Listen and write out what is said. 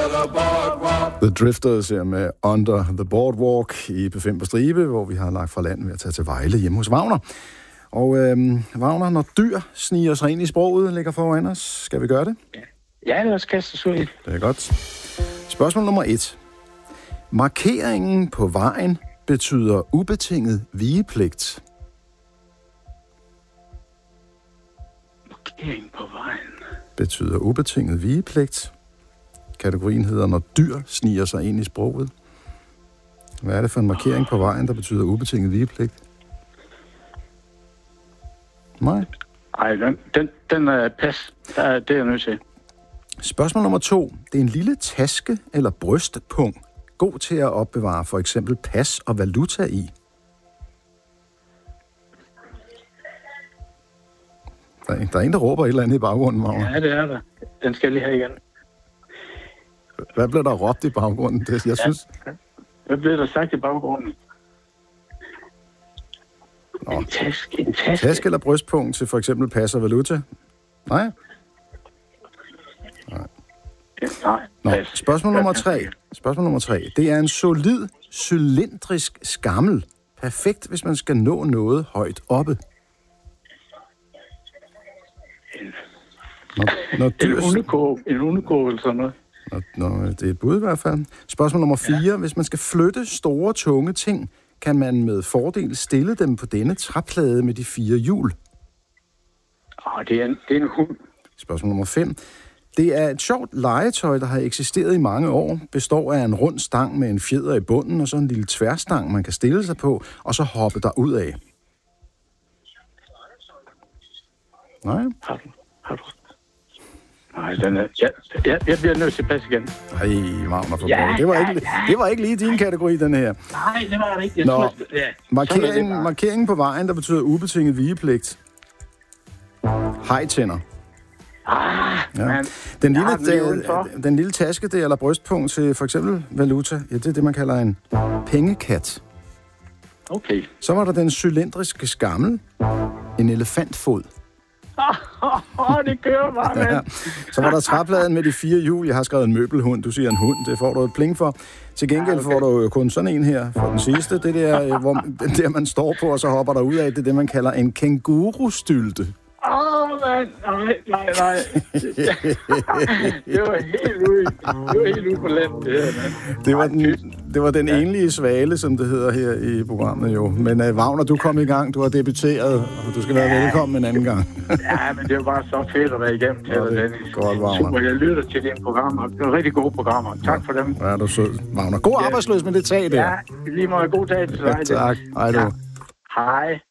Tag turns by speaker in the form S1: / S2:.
S1: The Drifters er med Under the Boardwalk i P5 på Stribe, hvor vi har lagt fra land ved at tage til Vejle hjemme hos Wagner. Og Wagner, når dyr sniger sig ind i sproget, ligger foran os. Skal vi gøre det?
S2: Ja, det er også kastet ud.
S1: Det er godt. Spørgsmål nummer 1. Markeringen på vejen betyder ubetinget vigepligt.
S2: Markering på vejen
S1: betyder ubetinget vigepligt. Kategorien hedder, når dyr sniger sig ind i sproget. Hvad er det for en markering på vejen, der betyder ubetinget vigepligt? Nej.
S2: Ej, den er pas. Det er jeg nødt til.
S1: Spørgsmål nummer 2. Det er en lille taske eller brystpung, god til at opbevare for eksempel pas og valuta i. Der er en, der råber et eller andet i baggrunden, Wagner.
S2: Ja, det er der. Den skal jeg lige have igen.
S1: Hvad blev der råbt i baggrunden? Jeg synes...
S2: Hvad blev der sagt i baggrunden? En taske.
S1: Taske eller brystpunkt til for eksempel pas og valuta? Nej?
S2: Nej.
S1: Nå, spørgsmål nummer 3. Det er en solid, cylindrisk skammel. Perfekt, hvis man skal nå noget højt oppe.
S2: En unikog eller sådan noget.
S1: Det er et bud i hvert fald. Spørgsmål nummer 4. Ja. Hvis man skal flytte store, tunge ting, kan man med fordel stille dem på denne træplade med de 4 hjul.
S2: Det er en hund.
S1: Spørgsmål nummer 5. Det er et sjovt legetøj, der har eksisteret i mange år. Består af en rund stang med en fjeder i bunden, og så en lille tværstang, man kan stille sig på, og så hoppe der ud af. Nej.
S2: Har du? Nej, den er... Jeg bliver nødt til at passe igen.
S1: Ej, Wagner for det var ikke lige din kategori, den her.
S2: Nej, det var det ikke.
S1: Markeringen på vejen, der betyder ubetinget vigepligt. Hejtænder. Ja. Den lille taske, det eller brystpunkt til for eksempel valuta, det er det, man kalder en pengekat.
S2: Okay.
S1: Så var der den cylindriske skammel, en elefantfod.
S2: Det kører bare, mand.
S1: Ja. Så var der træpladen med de 4 hjul. Jeg har skrevet en møbelhund. Du siger en hund. Det får du et pling for. Til gengæld får du jo kun sådan en her for den sidste. Det der, hvor den der, man står på, og så hopper der ud af. Det er det, man kalder en kængurustylte.
S2: Nej. Det var helt ude på land, det her, mand.
S1: Det var den enlige svale, som det hedder her i programmet, jo. Men Wagner, du kom i gang, du har debuteret, og du skal være velkommen en anden gang.
S2: Ja, men det var bare så fedt at være igennem til det.
S1: Godt, Wagner.
S2: Super, jeg lytter til dine programmer. Det var rigtig gode programmer. Tak for dem.
S1: Ja, du er sød, Wagner. God arbejdsløs med det tag der.
S2: Ja, lige meget god dag til dig.
S1: Tak. Hej du.
S2: Hej.